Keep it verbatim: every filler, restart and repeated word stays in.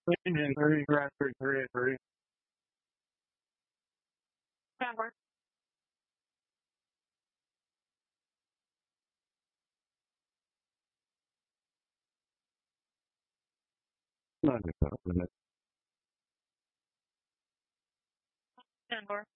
Union three, Bradford three at three. Denver. Not just that, but Denver.